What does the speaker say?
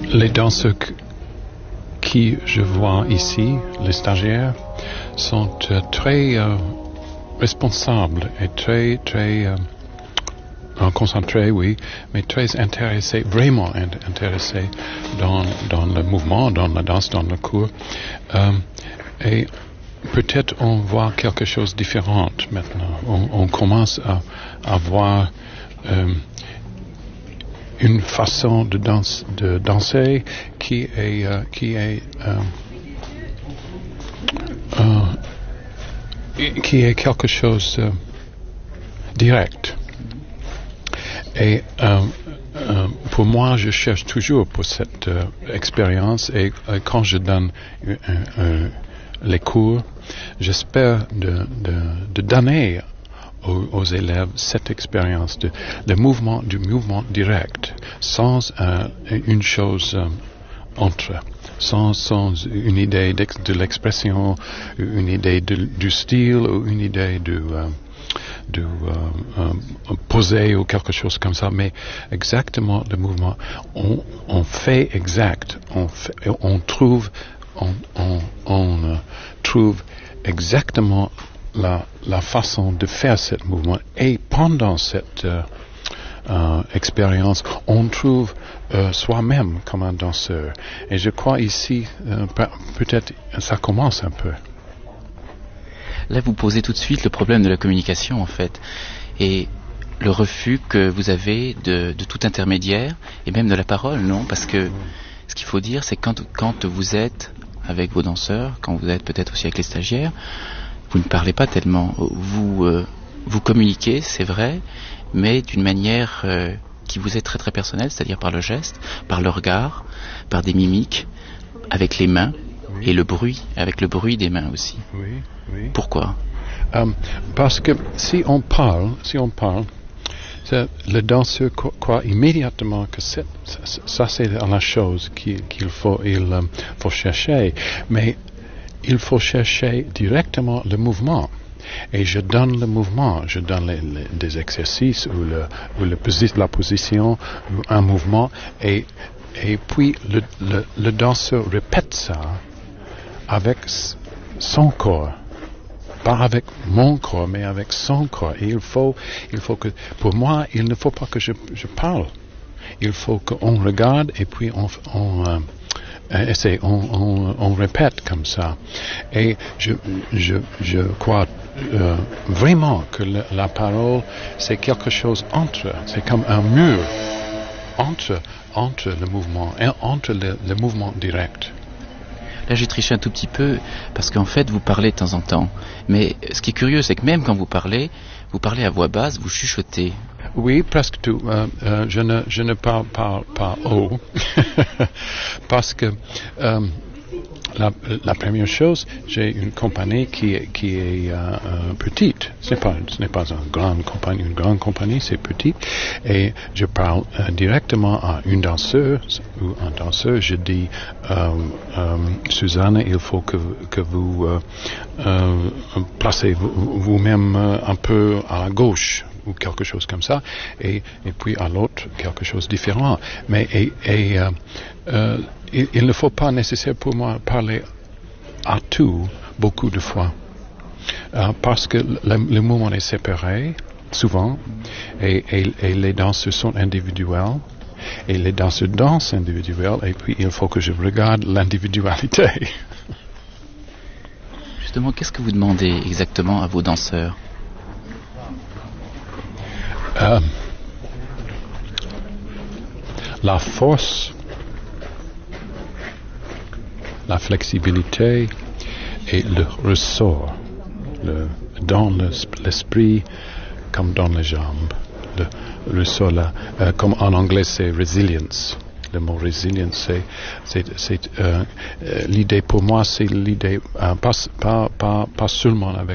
Les danseurs qui je vois ici, les stagiaires, sont très responsables et très concentrés, oui, mais très intéressés, vraiment intéressés dans le mouvement, dans la danse, dans le cours. Et peut-être on voit quelque chose de différent maintenant. On commence à voir une façon de danser qui est quelque chose direct. Et pour moi, je cherche toujours pour cette expérience et quand je donne les cours, j'espère de donner aux élèves cette expérience du mouvement direct, sans une chose entre, sans une idée de l'expression, une idée du style ou une idée de poser ou quelque chose comme ça, mais exactement le mouvement. On fait exact, on trouve exactement la façon de faire ce mouvement, et pendant cette expérience, on trouve soi-même comme un danseur. Et je crois ici, peut-être ça commence un peu. Là, vous posez tout de suite le problème de la communication, en fait, et le refus que vous avez de tout intermédiaire, et même de la parole, non? Parce que ce qu'il faut dire, c'est que quand vous êtes avec vos danseurs, quand vous êtes peut-être aussi avec les stagiaires, vous ne parlez pas tellement. Vous communiquez, c'est vrai, mais d'une manière qui vous est très très personnelle, c'est-à-dire par le geste, par le regard, par des mimiques, avec les mains, et le bruit, avec le bruit des mains aussi. Oui, oui. Pourquoi? Parce que si on parle, le danseur croit immédiatement que ça c'est la chose qu'il faut chercher, mais il faut chercher directement le mouvement. Et je donne le mouvement, je donne des exercices ou la position, un mouvement, et puis le danseur répète ça avec son corps. Pas avec mon corps, mais avec son corps. Et il faut que, pour moi, il ne faut pas que je parle. Il faut qu'on regarde et puis on répète comme ça. Et je crois vraiment que la parole, c'est quelque chose c'est comme un mur entre le mouvement, et entre le mouvement direct. Là, j'ai triché un tout petit peu, parce qu'en fait, vous parlez de temps en temps. Mais ce qui est curieux, c'est que même quand vous parlez à voix basse, vous chuchotez. Oui, presque tout. Je ne parle pas haut, parce que la première chose, j'ai une compagnie qui est petite. Ce n'est pas une grande compagnie, c'est petit. Et je parle directement à une danseuse ou un danseur. Je dis, Suzanne, il faut que vous placez vous-même un peu à la gauche, ou quelque chose comme ça, et puis à l'autre, quelque chose de différent. Mais il ne faut pas nécessairement pour moi parler à tout beaucoup de fois, parce que le mouvement est séparé, souvent, et les danseurs sont individuels, et les danseurs dansent individuels, et puis il faut que je regarde l'individualité. Justement, qu'est-ce que vous demandez exactement à vos danseurs? La force, la flexibilité et le ressort, dans l'esprit comme dans les jambes. Le ressort là, comme en anglais c'est resilience. Le mot resilience, c'est l'idée pour moi, c'est l'idée pas seulement avec